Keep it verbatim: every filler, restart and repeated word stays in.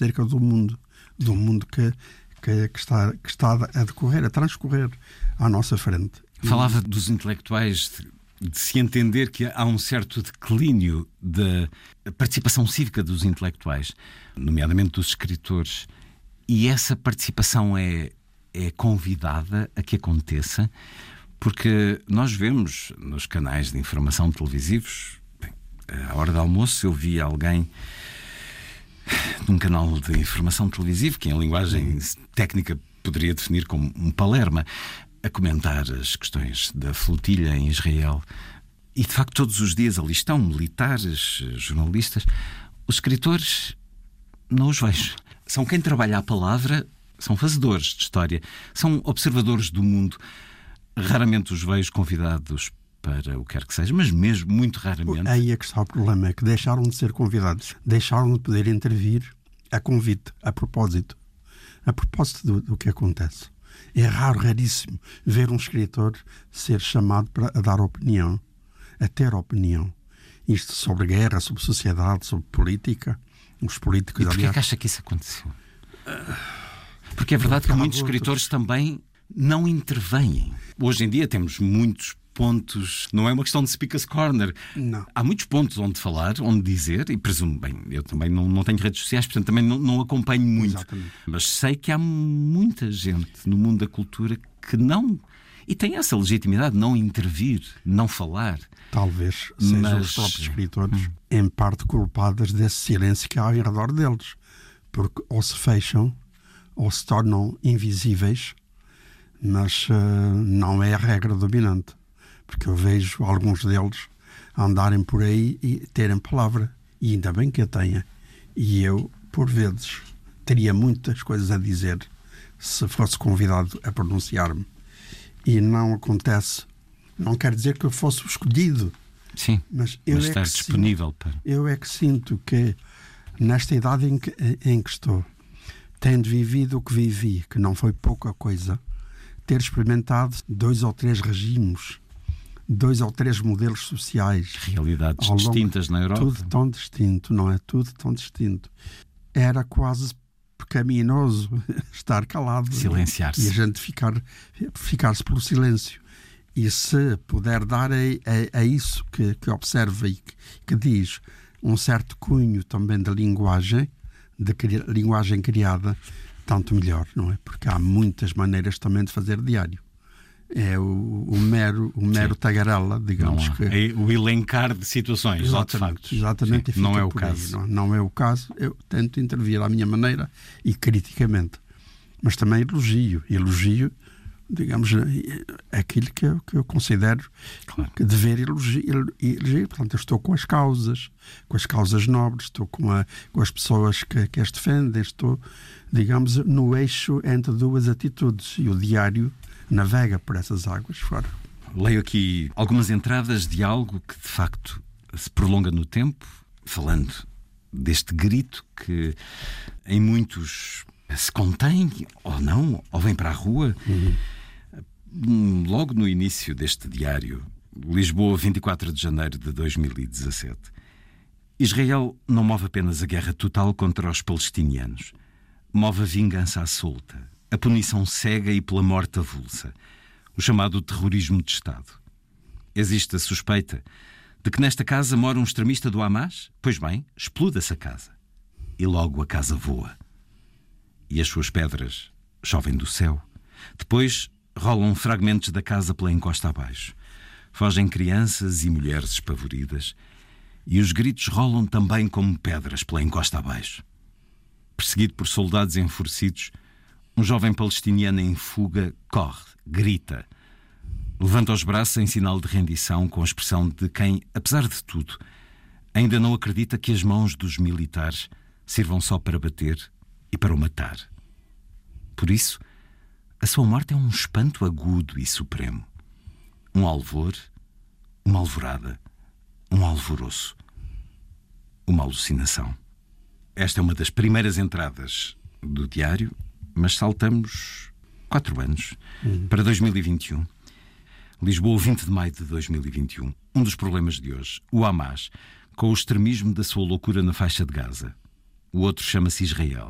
acerca do mundo, do mundo que, que, que, está, que está a decorrer, a transcorrer à nossa frente. Falava e... dos intelectuais, de, de se entender que há um certo declínio da participação cívica dos intelectuais, nomeadamente dos escritores, e essa participação é, é convidada a que aconteça, porque nós vemos nos canais de informação televisivos, bem, à hora do almoço eu vi alguém num canal de informação televisivo, que em linguagem técnica poderia definir como um palerma, a comentar as questões da flotilha em Israel. E de facto todos os dias ali estão militares, jornalistas. Os escritores não os vejo. São quem trabalha a palavra, são fazedores de história, são observadores do mundo. Raramente os vejo convidados para o que quer que seja, mas mesmo muito raramente. Aí é que está o problema, é que deixaram de ser convidados, deixaram de poder intervir a convite, a propósito. A propósito do, do que acontece. É raro, raríssimo, ver um escritor ser chamado para a dar opinião, a ter opinião. Isto sobre guerra, sobre sociedade, sobre política. Os políticos, e porquê aliás... que acha que isso aconteceu? Porque é verdade que muitos escritores também não intervêm. Hoje em dia temos muitos pontos, não é uma questão de speaker's corner. Não. Há muitos pontos onde falar, onde dizer, e presumo, bem, eu também não, não tenho redes sociais, portanto também não, não acompanho muito. Exatamente. Mas sei que há muita gente no mundo da cultura que não... E tem essa legitimidade de não intervir, não falar. Talvez sejam mas... os próprios escritores, hum. em parte culpadas desse silêncio que há ao redor deles. Porque ou se fecham, ou se tornam invisíveis, mas uh, não é a regra dominante. Porque eu vejo alguns deles andarem por aí e terem palavra. E ainda bem que a tenha. E eu, por vezes, teria muitas coisas a dizer se fosse convidado a pronunciar-me. E não acontece. Não quer dizer que eu fosse o escolhido. Sim, mas eu mas é estar que disponível sinto, para... Eu é que sinto que, nesta idade em que, em que estou, tendo vivido o que vivi, que não foi pouca coisa, ter experimentado dois ou três regimes, dois ou três modelos sociais. Realidades longo, distintas na Europa. Tudo tão distinto, não é? Tudo tão distinto. Era quase pecaminoso estar calado. Silenciar-se. E a gente ficar, ficar-se pelo silêncio. E se puder dar a, a, a isso que, que observa e que, que diz um certo cunho também de linguagem, de cri, linguagem criada, tanto melhor, não é? Porque há muitas maneiras também de fazer diário. É o, o mero, o mero tagarela, digamos não que... É o elencar de situações, exatamente, de factos. Exatamente. Sim, não é o aí, caso. Não, não é o caso. Eu tento intervir à minha maneira e criticamente. Mas também elogio. Elogio, digamos, aquilo que eu, que eu considero claro. Que dever elogio, elogio. Portanto, eu estou com as causas, com as causas nobres, estou com, a, com as pessoas que, que as defendem, estou, digamos, no eixo entre duas atitudes. E o diário navega por essas águas fora. Leio aqui algumas entradas de algo que de facto se prolonga no tempo, falando deste grito que em muitos se contém ou não, ou vem para a rua. Uhum. Logo no início deste diário, Lisboa, vinte e quatro de janeiro de dois mil e dezassete. Israel não move apenas a guerra total contra os palestinianos, move a vingança à solta, a punição cega e pela morte avulsa, o chamado terrorismo de Estado. Existe a suspeita de que nesta casa mora um extremista do Hamas? Pois bem, exploda-se a casa. E logo a casa voa. E as suas pedras chovem do céu. Depois rolam fragmentos da casa pela encosta abaixo. Fogem crianças e mulheres espavoridas. E os gritos rolam também como pedras pela encosta abaixo. Perseguido por soldados enfurecidos, um jovem palestiniano em fuga corre, grita, levanta os braços em sinal de rendição com a expressão de quem, apesar de tudo, ainda não acredita que as mãos dos militares sirvam só para bater e para o matar. Por isso, a sua morte é um espanto agudo e supremo. Um alvor, uma alvorada, um alvoroço, uma alucinação. Esta é uma das primeiras entradas do diário, mas saltamos quatro anos uhum. para dois mil e vinte e um. Lisboa, vinte de maio de dois mil e vinte e um. Um dos problemas de hoje, o Hamas, com o extremismo da sua loucura na faixa de Gaza. O outro chama-se Israel.